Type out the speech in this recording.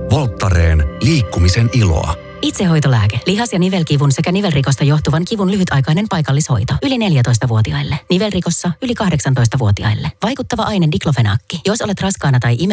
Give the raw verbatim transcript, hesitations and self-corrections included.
Voltaren liikkumisen iloa. Itsehoitolääke. Lihas- ja nivelkivun sekä nivelrikosta johtuvan kivun lyhytaikainen paikallishoito. Yli neljätoistavuotiaille. Nivelrikossa yli kahdeksantoistavuotiaille. Vaikuttava aine diklofenaakki. Jos olet raskaana tai ime